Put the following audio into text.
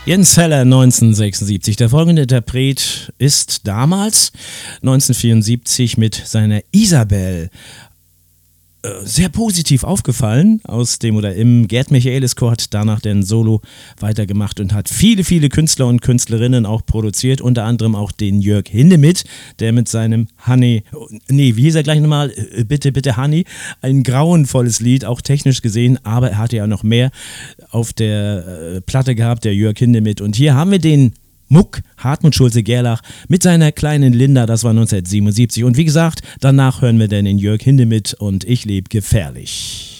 Jens Heller 1976. Der folgende Interpret ist damals 1974 mit seiner Isabel sehr positiv aufgefallen aus dem oder im Gerd Michaelis Chor, hat danach den Solo weitergemacht und hat viele, viele Künstler und Künstlerinnen auch produziert, unter anderem auch den Jörg Hindemith, der mit seinem Honey, wie hieß er gleich nochmal, bitte, bitte Honey, ein grauenvolles Lied, auch technisch gesehen, aber er hatte ja noch mehr auf der Platte gehabt, der Jörg Hindemith, und hier haben wir den Muck, Hartmut Schulze-Gerlach mit seiner kleinen Linda, das war 1977. Und wie gesagt, danach hören wir dann den Jörg Hindemith und Ich lebe gefährlich.